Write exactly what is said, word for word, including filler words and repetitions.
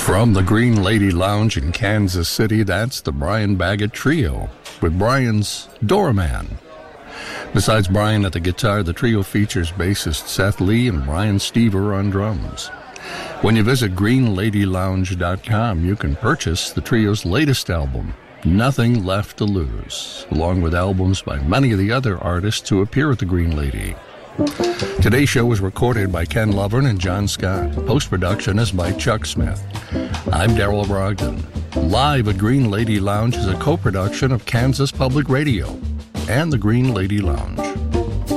From the Green Lady Lounge in Kansas City, that's the Brian Baggett Trio with Brian's Doorman. Besides Brian at the guitar, the trio features bassist Seth Lee and Brian Stever on drums. When you visit green lady lounge dot com, you can purchase the trio's latest album, Nothing Left to Lose, along with albums by many of the other artists who appear at the Green Lady. Today's show was recorded by Ken Lovern and John Scott. Post-production is by Chuck Smith. I'm Darrell Brogdon. Live at Green Lady Lounge is a co-production of Kansas Public Radio and the Green Lady Lounge.